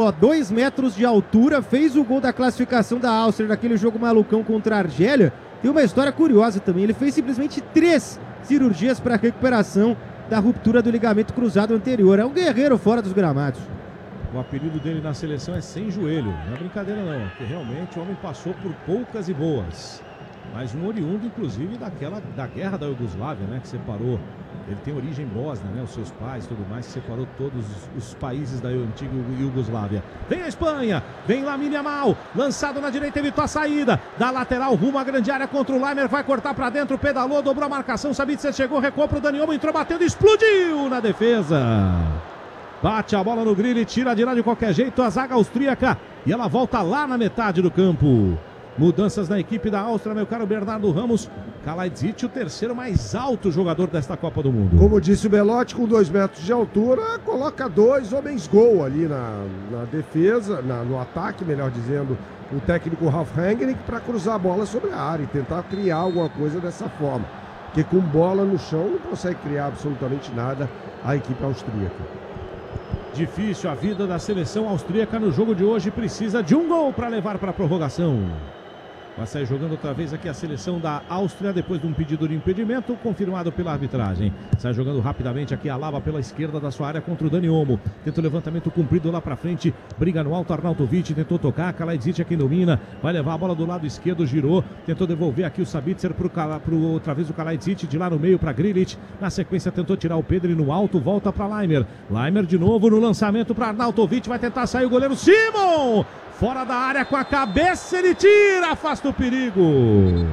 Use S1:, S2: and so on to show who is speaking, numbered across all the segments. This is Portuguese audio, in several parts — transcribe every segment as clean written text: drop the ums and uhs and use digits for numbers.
S1: ó, 2 metros de altura, fez o gol da classificação da Áustria naquele jogo malucão contra a Argélia. Tem uma história curiosa também, ele fez simplesmente 3 cirurgias para recuperação da ruptura do ligamento cruzado anterior. É um guerreiro fora dos gramados.
S2: O apelido dele na seleção é Sem Joelho. Não é brincadeira não, porque realmente o homem passou por poucas e boas. Mas um oriundo, inclusive, da guerra da Iugoslávia, né? Que separou. Ele tem origem bósnia, né? Os seus pais e tudo mais, que separou todos os países da antiga Iugoslávia. Vem a Espanha, vem Lamine Yamal, lançado na direita, evitou a saída. Da lateral, rumo à grande área contra o Laimer, vai cortar pra dentro, pedalou, dobrou a marcação. Sabitzer chegou, recuou pro Dani Olmo, entrou batendo, explodiu na defesa. Bate a bola no grilo e tira de lá de qualquer jeito a zaga austríaca. E ela volta lá na metade do campo. Mudanças na equipe da Áustria, meu caro Bernardo Ramos. Kalajdzic, o terceiro mais alto jogador desta Copa do Mundo.
S3: Como disse o Belotti, com 2 metros de altura, coloca 2 homens gol ali na defesa, no ataque, melhor dizendo, o técnico Ralf Rangnick, para cruzar a bola sobre a área e tentar criar alguma coisa dessa forma. Porque com bola no chão não consegue criar absolutamente nada a equipe austríaca.
S2: Difícil a vida da seleção austríaca no jogo de hoje, precisa de um gol para levar para a prorrogação. Vai sair jogando outra vez aqui a seleção da Áustria, depois de um pedido de impedimento confirmado pela arbitragem. Sai jogando rapidamente aqui a Lava pela esquerda da sua área contra o Dani Olmo. Tenta o levantamento cumprido lá pra frente, briga no alto, Arnautovic tentou tocar, Kalajdzic é quem domina, vai levar a bola do lado esquerdo, girou, tentou devolver aqui o Sabitzer pro outra vez o Kalajdzic, de lá no meio pra Grilic. Na sequência tentou tirar o Pedri no alto, volta pra Laimer. Laimer de novo no lançamento pra Arnautovic, vai tentar sair o goleiro Simon! Fora da área com a cabeça, ele tira, afasta o perigo.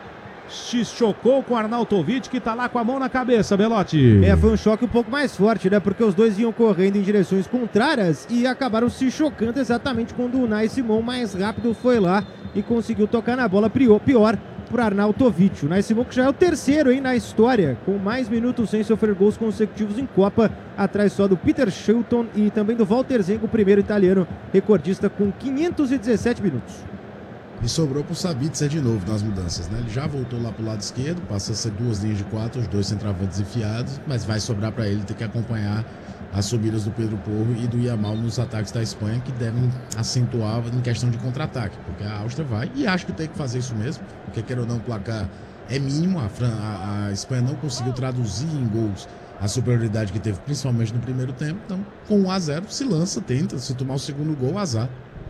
S2: Se chocou com o Arnautovic, que tá lá com a mão na cabeça, Belotti.
S1: Foi um choque um pouco mais forte, né? Porque os dois iam correndo em direções contrárias e acabaram se chocando exatamente quando o Unai Simon mais rápido foi lá e conseguiu tocar na bola pior para Arnautovic. O Unai Simon que já é o terceiro na história, com mais minutos sem sofrer gols consecutivos em Copa, atrás só do Peter Shilton e também do Walter Zengo, o primeiro italiano recordista com 517 minutos.
S4: E sobrou pro Sabitzer de novo nas mudanças, né? Ele já voltou lá pro lado esquerdo, passa a ser 2 linhas de 4, os 2 centroavantes enfiados, mas vai sobrar para ele ter que acompanhar as subidas do Pedro Porro e do Yamal nos ataques da Espanha, que devem acentuar em questão de contra-ataque, porque a Áustria vai, e acho que tem que fazer isso mesmo, porque quer ou não, o placar é mínimo, a Espanha não conseguiu traduzir em gols a superioridade que teve, principalmente no primeiro tempo, então com 1-0 se lança, tenta, se tomar o segundo gol, azar.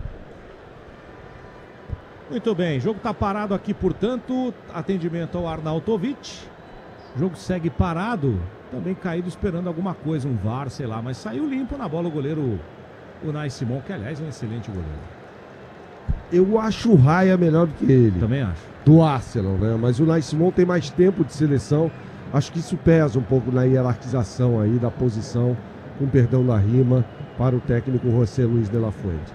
S2: Muito bem, jogo tá parado aqui, portanto, atendimento ao Arnautovic, o jogo segue parado, também caído esperando alguma coisa, um VAR, sei lá, mas saiu limpo na bola o goleiro Unai Simon, que aliás é um excelente goleiro.
S3: Eu acho o Raya melhor do que ele.
S2: Também acho.
S3: Do Arsenal, né? Mas o Unai Simon tem mais tempo de seleção, acho que isso pesa um pouco na hierarquização aí da posição, com perdão da rima, para o técnico José Luis de la Fuente.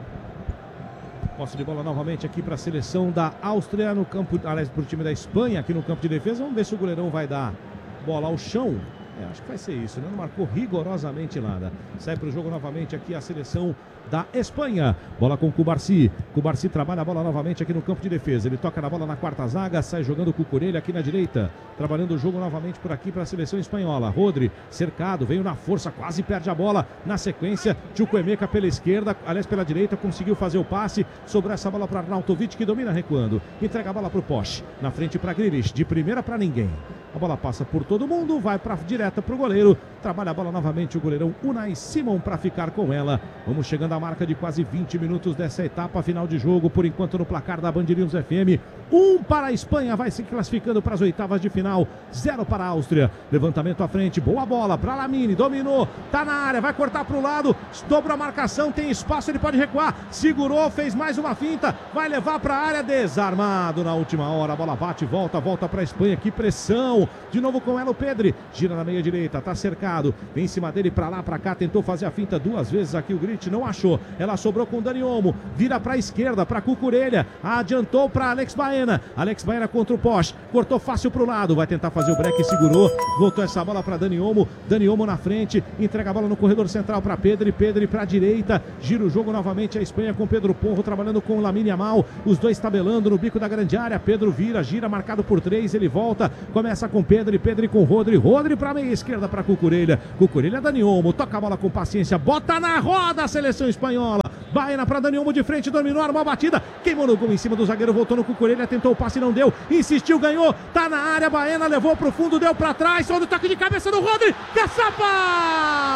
S2: Posse de bola novamente aqui para a seleção da Áustria no campo, aliás, para o time da Espanha aqui no campo de defesa. Vamos ver se o goleirão vai dar bola ao chão. Acho que vai ser isso, né? Não marcou rigorosamente nada. Sai para o jogo novamente aqui a seleção da Espanha. Bola com o Cubarsí. Cubarsí trabalha a bola novamente aqui no campo de defesa. Ele toca na bola na quarta zaga, sai jogando com o Cucurella aqui na direita. Trabalhando o jogo novamente por aqui para a seleção espanhola. Rodri, cercado, veio na força, quase perde a bola. Na sequência, Chukwuemeka pela esquerda, aliás pela direita, conseguiu fazer o passe. Sobrou essa bola para Arnautovic, que domina recuando. Entrega a bola para o Posch. Na frente para Grealish, de primeira para ninguém. A bola passa por todo mundo, vai para direta para o goleiro. Trabalha a bola novamente o goleirão Unai Simon para ficar com ela. Vamos chegando à marca de quase 20 minutos dessa etapa final de jogo. Por enquanto no placar da Band News FM. 1 para a Espanha, vai se classificando para as oitavas de final. 0 para a Áustria. Levantamento à frente, boa bola para Lamine, dominou, tá na área, vai cortar para o lado. Dobrou a marcação, tem espaço, ele pode recuar. Segurou, fez mais uma finta, vai levar para a área, desarmado na última hora. A bola bate, volta para a Espanha. Que pressão! De novo com ela o Pedri, gira na meia direita, tá cercado, vem em cima dele pra lá, pra cá, tentou fazer a finta 2 vezes aqui o Grit, não achou, ela sobrou com o Dani Olmo, vira pra esquerda, pra Cucurella, adiantou pra Alex Baena contra o Posch, cortou fácil pro lado, vai tentar fazer o break, segurou, voltou essa bola pra Dani Olmo na frente, entrega a bola no corredor central pra Pedri pra direita, gira o jogo novamente a Espanha com Pedro Porro, trabalhando com o Lamine Yamal, os dois tabelando no bico da grande área, Pedro vira, gira, marcado por 3, ele volta, começa com Pedri com Rodri para meia esquerda para Cucurella, Dani Olmo, toca a bola com paciência, bota na roda a seleção espanhola, Baena para Dani Olmo de frente, dominou, armou a batida, queimou no gol em cima do zagueiro, voltou no Cucurella, tentou o passe, não deu, insistiu, ganhou, tá na área, Baena levou pro fundo, deu para trás, olha o toque de cabeça do Rodri, Caçapa!